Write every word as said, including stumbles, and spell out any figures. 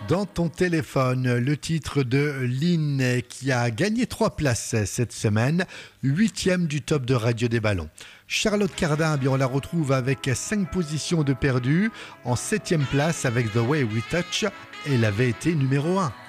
Dans ton téléphone, le titre de Lynn qui a gagné trois places cette semaine, huitième du top de Radio des Ballons. Charlotte Cardin, eh bien, on la retrouve avec cinq positions de perdu, en septième place avec The Way We Touch, elle avait été numéro un.